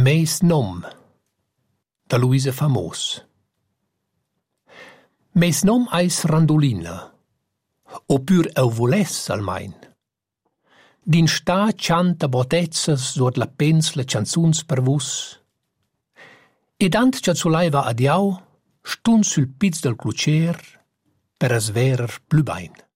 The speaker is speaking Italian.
Meis nom, da Luisa Famos. Meis nom eis Randolina, oppur eu voless almain. Din sta chanta botezzas sur la pensla chanzuns per vus. Ed ant cha zulaiva adiau, stun sul piz del clucer per as verer plü bain.